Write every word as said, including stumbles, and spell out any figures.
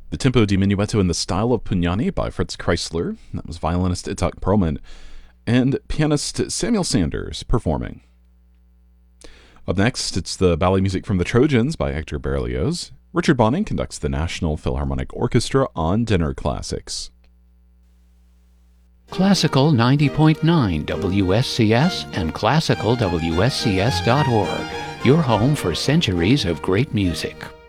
The Tempo di Minuetto in the Style of Pugnani by Fritz Kreisler. That was violinist Itzhak Perlman. And pianist Samuel Sanders performing. Up next, it's the ballet music from The Trojans by Hector Berlioz. Richard Bonning conducts the National Philharmonic Orchestra on Dinner Classics. Classical ninety point nine W S C S and classical W S C S dot org, your home for centuries of great music.